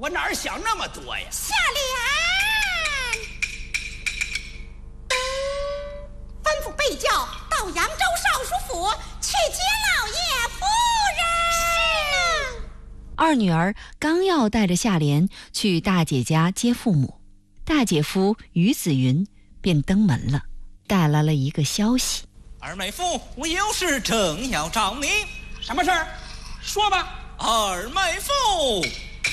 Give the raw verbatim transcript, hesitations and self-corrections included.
我哪儿想那么多呀？ 下联，吩咐被轿到扬州少书府去接老爷夫人。是。 二女儿刚要带着夏莲去大姐家接父母，大姐夫于子云便登门了，带来了一个消息。 二妹夫，我有事正要找你。 什么事儿？说吧。 二妹夫，